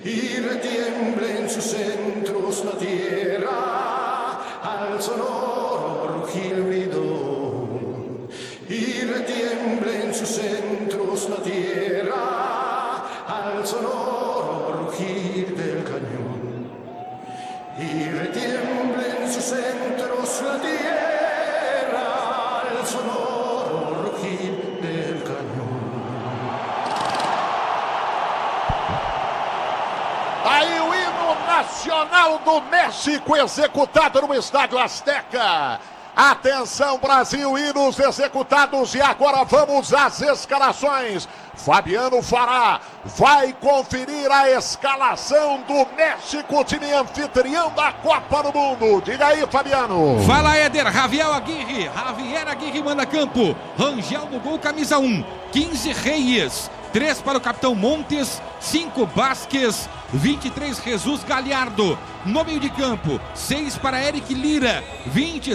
y retiembla en sus centros la tierra al sonoro rugir bridón, y retiembla en sus centros la tierra al sonoro rugir del cañón, y retiembla en sus centros la tierra al sonoro rugir del cañón. Aí o hino nacional do México executado no Estádio Azteca. Atenção, Brasil, hinos executados e agora vamos às escalações. Fabiano Fará vai conferir a escalação do México, time anfitrião da Copa do Mundo. Diga aí, Fabiano. Fala, Éder. Javier Aguirre manda campo. Rangel no gol, camisa 1. 15 Reyes. 3 para o capitão Montes, 5 Vasquez, 23 Jesus Galhardo. No meio de campo, 6 para Eric Lira, 20